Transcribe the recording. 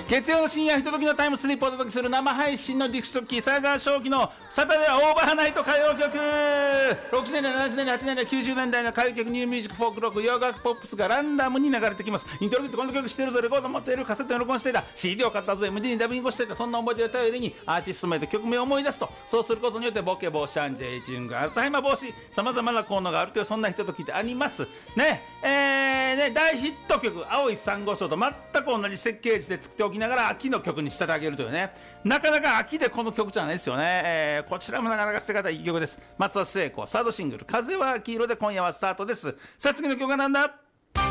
月曜の深夜ひとときのタイムスリップをお届けする生配信のディスクキーサイダー正気のサタデーオーバーナイト歌謡曲。60年代70年代80年代90年代の歌謡曲、ニューミュージック、フォークロック、洋楽ポップスがランダムに流れてきます。イントロってこの曲してるぞ、レコード持っている、カセットに録音していた、 CD を買ったぞ、MD にダビングしていた、そんな思い出を頼りにアーティスト名と曲名を思い出すと、そうすることによってボケ防止、アンチエイジング、アルツハイマー防止、さまざまな効能があるという、そんなひとときでありますね。大ヒット曲青い珊瑚礁と全く同じ設計図で作っておきながら秋の曲に仕立て上げるというね、なかなか秋でこの曲じゃないですよね。こちらもなかなか捨て方いい曲です。松橋聖子サードシングル風は秋色で今夜はスタートです。さあ次の曲はなんだ。